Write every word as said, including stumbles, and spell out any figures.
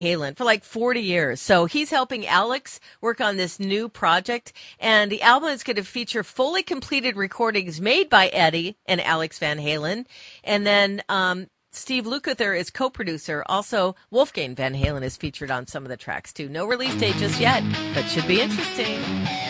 Halen for like forty years. So he's helping Alex work on this new project. And the album is going to feature fully completed recordings made by Eddie and Alex Van Halen. And then um, Steve Lukather is co-producer. Also, Wolfgang Van Halen is featured on some of the tracks, too. No release date just yet, but should be interesting.